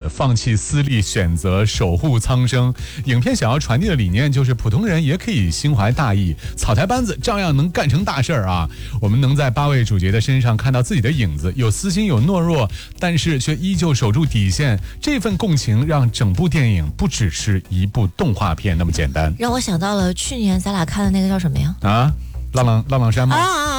放弃私利，选择守护苍生。影片想要传递的理念就是，普通人也可以心怀大义，草台班子照样能干成大事儿啊！我们能在8位主角的身上看到自己的影子，有私心，有懦弱，但是却依旧守住底线。这份共情让整部电影不只是一部动画片那么简单。 让我想到了去年咱俩看的那个叫什么呀？ 浪浪山吗？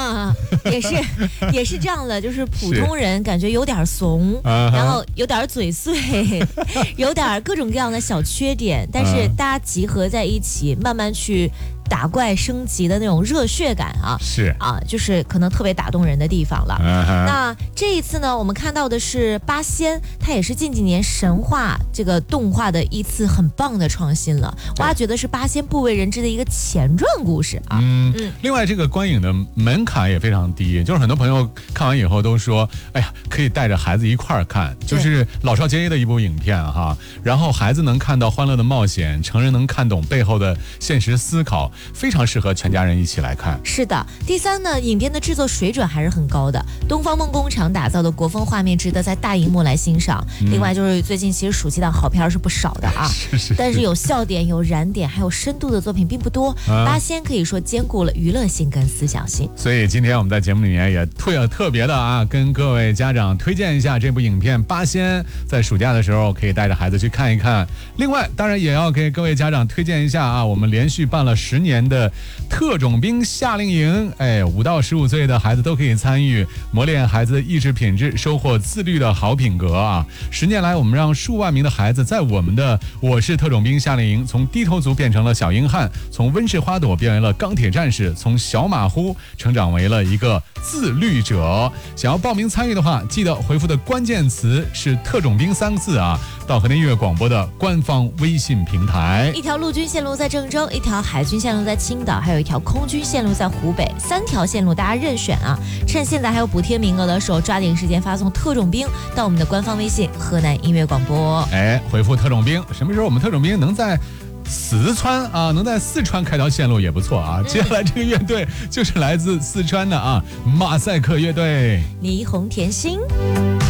也是这样的，就是普通人感觉有点怂，然后有点嘴碎，有点各种各样的小缺点，但是大家集合在一起，慢慢去打怪升级的那种热血感啊， 是啊，就是可能特别打动人的地方了。那这一次呢，我们看到的是八仙，它也是近几年神话这个动画的一次很棒的创新了，挖掘的是八仙不为人知的一个前传故事啊。 另外这个观影的门槛也非常低，就是很多朋友看完以后都说，哎呀，可以带着孩子一块儿看，就是老少皆宜的一部影片哈。然后孩子能看到欢乐的冒险，成人能看懂背后的现实思考。非常适合全家人一起来看。是的，第三呢，影片的制作水准还是很高的。东方梦工厂打造的国风画面值得在大荧幕来欣赏。另外就是最近其实暑期档好片是不少的啊，但是有笑点、有燃点、还有深度的作品并不多。八仙可以说兼顾了娱乐性跟思想性。 所以今天我们在节目里面也特别的啊，跟各位家长推荐一下这部影片《八仙》，在暑假的时候可以带着孩子去看一看。另外，当然也要给各位家长推荐一下啊，我们连续办了10年的特种兵夏令营，5到15岁的孩子都可以参与，磨练孩子的意志品质，收获自律的好品格啊！10年来，我们让数万名的孩子在我们的我是特种兵夏令营，从低头族变成了小硬汉，从温室花朵变为了钢铁战士，从小马虎成长为了一个自律者。想要报名参与的话，记得回复的关键词是特种兵3个字啊，到河南音乐广播的官方微信平台。 一条陆军线路在郑州，一条海军线路在青岛，还有一条空军线路在湖北，3条线路大家任选啊！趁现在还有补贴名额的时候，抓紧时间发送特种兵到我们的官方微信河南音乐广播。 回复特种兵，什么时候我们特种兵能在四川啊，能在四川开条线路也不错啊！接下来这个乐队就是来自四川的啊，马赛克乐队， 霓虹甜心。